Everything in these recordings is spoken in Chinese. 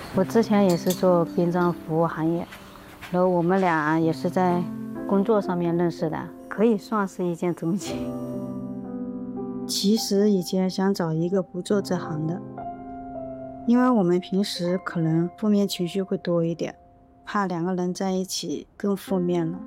我之前也是做殡葬服务行业，然后我们俩也是在工作上面认识的，可以算是一见钟情。其实以前想找一个不做这行的，因为我们平时可能负面情绪会多一点，怕两个人在一起更负面了。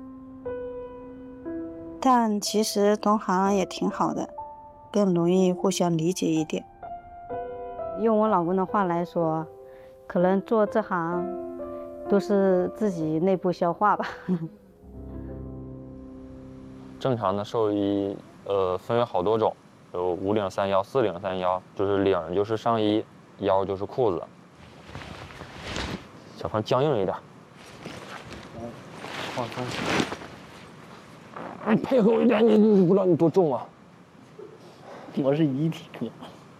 但其实同行也挺好的，更容易互相理解一点。用我老公的话来说，可能做这行都是自己内部消化吧。 正常的寿衣，分为好多种，有5领3腰、4领3腰，就是领就是上衣，腰就是裤子。小胖僵硬一点。放松。你配合我一点，你不知道你多重啊？ 我是遗体哥。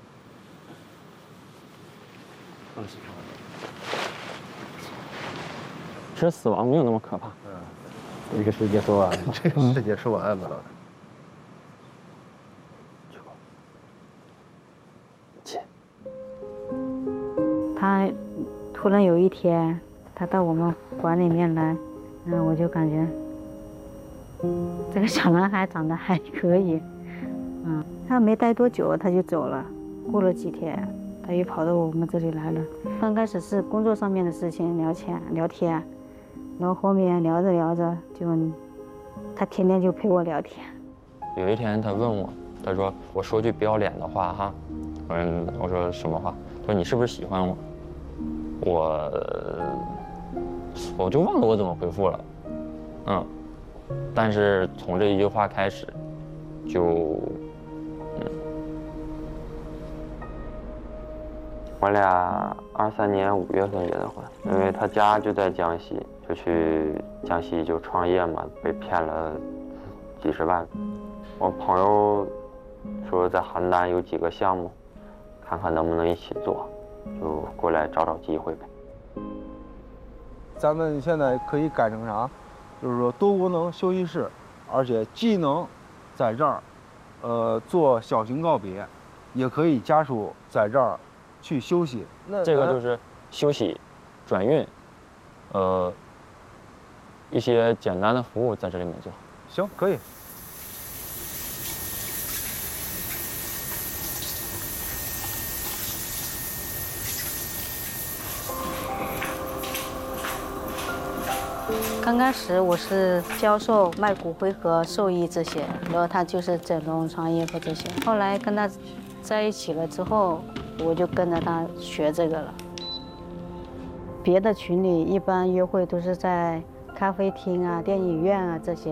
其实死亡没有那么可怕。 这个世界说完了， 这个世界说完了。 他突然有一天，他到我们馆里面来，我就感觉这个小男孩长得还可以，他没待多久他就走了。过了几天，他又跑到我们这里来了。刚开始是工作上面的事情聊天，然后后面聊着聊着他天天就陪我聊天。 有一天他问我，他说：“我说句不要脸的话哈。”我说什么话？他说：“你是不是喜欢我？”我就忘了我怎么回复了，但是从这一句话开始，我俩23年5月份结的婚，因为他家就在江西，就去江西就创业嘛，被骗了几十万。我朋友说在邯郸有几个项目，看看能不能一起做，就过来找找机会呗。 咱们现在可以改成啥？就是说多功能休息室，而且既能在这儿，做小型告别，也可以家属在这儿去休息。那这个就是休息、转运，一些简单的服务在这里面做。 行，可以。 刚开始我是销售卖骨灰和寿衣这些，然后他就是整容、创业和这些。后来跟他在一起了之后，我就跟着他学这个了。别的群里一般约会都是在咖啡厅啊、电影院啊这些。